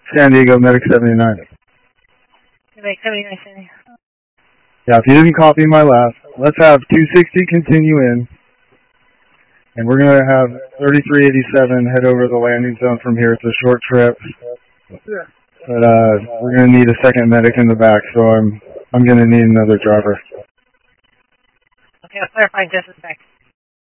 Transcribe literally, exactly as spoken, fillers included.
San Diego, Medic seventy-nine. Medic seventy-nine, San Diego. Yeah, if you didn't copy my last, let's have two sixty continue in. And we're going to have thirty-three eighty-seven head over the landing zone from here. It's a short trip. Yeah. But uh, we're going to need a second medic in the back, so I'm I'm going to need another driver. Okay, I'll clarify just a sec.